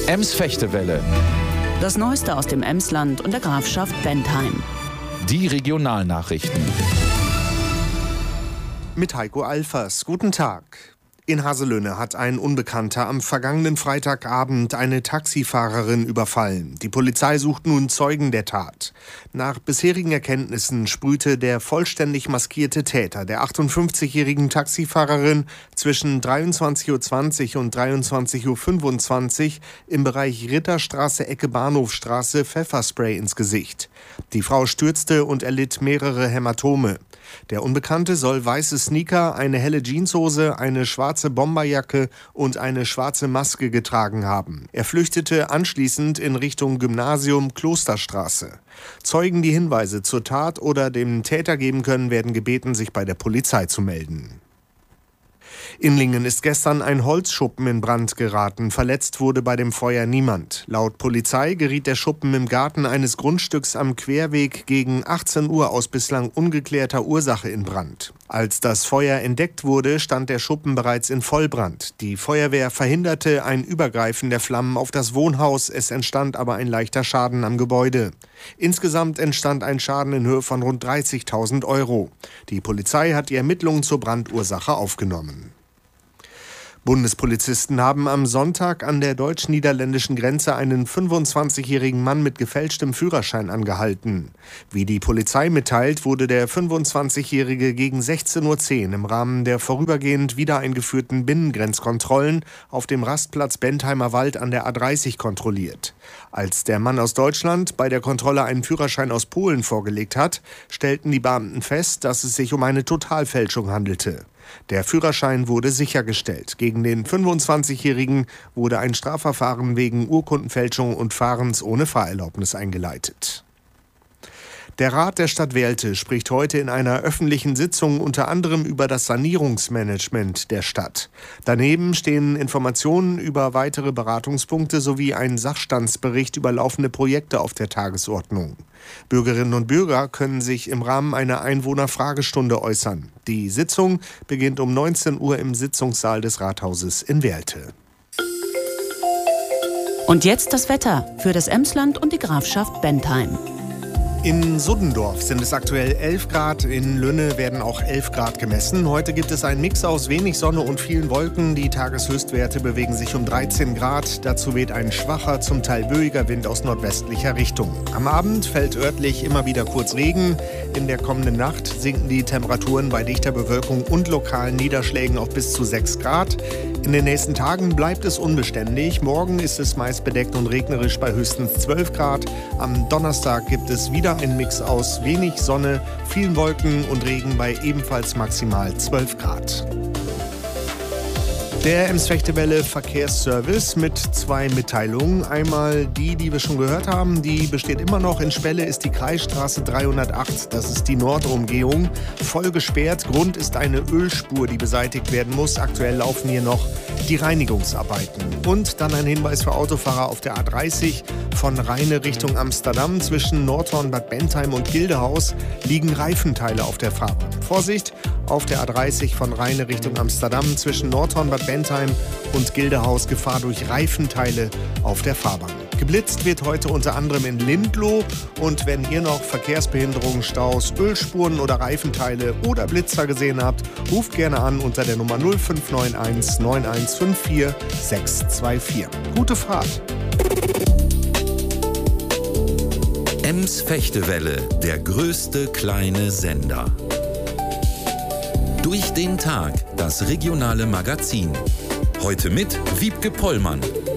Ems-Fechtewelle. Das Neueste aus dem Emsland und der Grafschaft Bentheim. Die Regionalnachrichten. Mit Heiko Alfers. Guten Tag. In Haselünne hat ein Unbekannter am vergangenen Freitagabend eine Taxifahrerin überfallen. Die Polizei sucht nun Zeugen der Tat. Nach bisherigen Erkenntnissen sprühte der vollständig maskierte Täter der 58-jährigen Taxifahrerin zwischen 23:20 und 23:25 Uhr im Bereich Ritterstraße Ecke Bahnhofstraße Pfefferspray ins Gesicht. Die Frau stürzte und erlitt mehrere Hämatome. Der Unbekannte soll weiße Sneaker, eine helle Jeanshose, eine schwarze Bomberjacke und eine schwarze Maske getragen haben. Er flüchtete anschließend in Richtung Gymnasium Klosterstraße. Zeugen, die Hinweise zur Tat oder dem Täter geben können, werden gebeten, sich bei der Polizei zu melden. In Lingen ist gestern ein Holzschuppen in Brand geraten. Verletzt wurde bei dem Feuer niemand. Laut Polizei geriet der Schuppen im Garten eines Grundstücks am Querweg gegen 18 Uhr aus bislang ungeklärter Ursache in Brand. Als das Feuer entdeckt wurde, stand der Schuppen bereits in Vollbrand. Die Feuerwehr verhinderte ein Übergreifen der Flammen auf das Wohnhaus. Es entstand aber ein leichter Schaden am Gebäude. Insgesamt entstand ein Schaden in Höhe von rund 30.000 Euro. Die Polizei hat die Ermittlungen zur Brandursache aufgenommen. Bundespolizisten haben am Sonntag an der deutsch-niederländischen Grenze einen 25-jährigen Mann mit gefälschtem Führerschein angehalten. Wie die Polizei mitteilt, wurde der 25-Jährige gegen 16:10 Uhr im Rahmen der vorübergehend wieder eingeführten Binnengrenzkontrollen auf dem Rastplatz Bentheimer Wald an der A30 kontrolliert. Als der Mann aus Deutschland bei der Kontrolle einen Führerschein aus Polen vorgelegt hat, stellten die Beamten fest, dass es sich um eine Totalfälschung handelte. Der Führerschein wurde sichergestellt. Gegen den 25-Jährigen wurde ein Strafverfahren wegen Urkundenfälschung und Fahrens ohne Fahrerlaubnis eingeleitet. Der Rat der Stadt Werlte spricht heute in einer öffentlichen Sitzung unter anderem über das Sanierungsmanagement der Stadt. Daneben stehen Informationen über weitere Beratungspunkte sowie ein Sachstandsbericht über laufende Projekte auf der Tagesordnung. Bürgerinnen und Bürger können sich im Rahmen einer Einwohnerfragestunde äußern. Die Sitzung beginnt um 19 Uhr im Sitzungssaal des Rathauses in Werlte. Und jetzt das Wetter für das Emsland und die Grafschaft Bentheim. In Suddendorf sind es aktuell 11 Grad, in Lünne werden auch 11 Grad gemessen. Heute gibt es einen Mix aus wenig Sonne und vielen Wolken. Die Tageshöchstwerte bewegen sich um 13 Grad. Dazu weht ein schwacher, zum Teil böiger Wind aus nordwestlicher Richtung. Am Abend fällt örtlich immer wieder kurz Regen. In der kommenden Nacht sinken die Temperaturen bei dichter Bewölkung und lokalen Niederschlägen auf bis zu 6 Grad. In den nächsten Tagen bleibt es unbeständig. Morgen ist es meist bedeckt und regnerisch bei höchstens 12 Grad. Am Donnerstag gibt es wieder einen Mix aus wenig Sonne, vielen Wolken und Regen bei ebenfalls maximal 12 Grad. Der Ems-Fechtewelle Verkehrsservice mit 2 Mitteilungen. Einmal die wir schon gehört haben, die besteht immer noch. In Spelle ist die Kreisstraße 308, das ist die Nordumgehung, voll gesperrt. Grund ist eine Ölspur, die beseitigt werden muss. Aktuell laufen hier noch die Reinigungsarbeiten. Und dann ein Hinweis für Autofahrer auf der A30 von Rheine Richtung Amsterdam. Zwischen Nordhorn, Bad Bentheim und Gildehaus liegen Reifenteile auf der Fahrbahn. Vorsicht! Auf der A30 von Rheine Richtung Amsterdam zwischen Nordhorn, Bad Bentheim und Gildehaus Gefahr durch Reifenteile auf der Fahrbahn. Geblitzt wird heute unter anderem in Lindloh. Und wenn ihr noch Verkehrsbehinderungen, Staus, Ölspuren oder Reifenteile oder Blitzer gesehen habt, ruft gerne an unter der Nummer 0591 9154 624. Gute Fahrt! Ems-Fechtewelle, der größte kleine Sender. Durch den Tag, das regionale Magazin. Heute mit Wiebke Pollmann.